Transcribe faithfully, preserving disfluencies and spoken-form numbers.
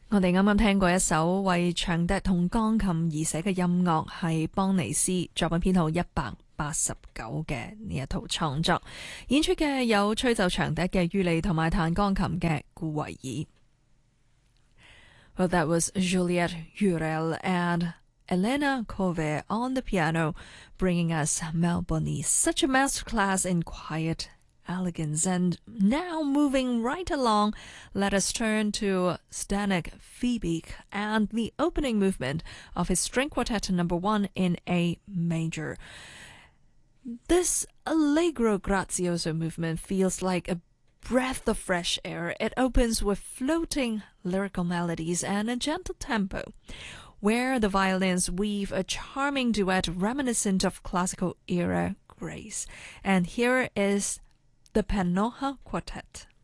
我哋啱啱聽過一首為長笛同鋼琴而寫嘅音樂，係邦尼斯作品編號一百八十九嘅呢一套創作，演出嘅有吹奏長笛嘅于利同埋彈鋼琴嘅顧維爾。Well, that was Juliette Urel and Elena Cove on the piano, bringing us Melbourne, such a masterclass in quiet elegance. And now moving right along, let us turn to Stanek Fiebig and the opening movement of his string quartet number one in A major. This allegro grazioso movement feels like a breath of fresh air. It opens with floating lyrical melodies and a gentle tempo, where the violins weave a charming duet reminiscent of classical era grace. And here is the Panoha Quartet.